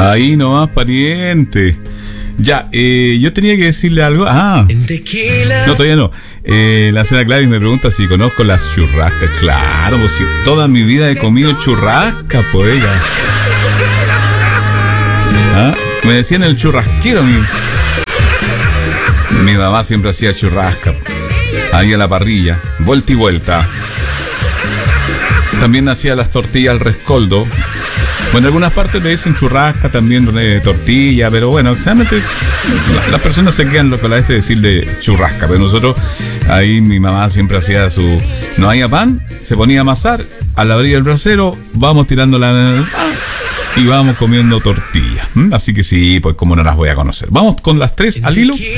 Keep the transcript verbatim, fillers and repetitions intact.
Ahí nomás, pariente. Ya, eh, yo tenía que decirle algo. Ah, no, todavía no. Eh, la señora Gladys me pregunta si conozco las churrascas. Claro, pues si toda mi vida he comido churrasca, pues ella. ¿Ah? Me decían el churrasquero. Mi, mi mamá siempre hacía churrasca. Ahí a la parrilla, vuelta y vuelta. También hacía las tortillas al rescoldo. Bueno, en algunas partes le dicen churrasca, también de tortilla, pero bueno, realmente la, las personas se quedan con la este decir de churrasca, pero nosotros, ahí mi mamá siempre hacía su... No había pan, se ponía a amasar, a la orilla del brasero, vamos tirándola en el pan y vamos comiendo tortilla. ¿Mm? Así que sí, pues como no las voy a conocer. Vamos con las tres al hilo.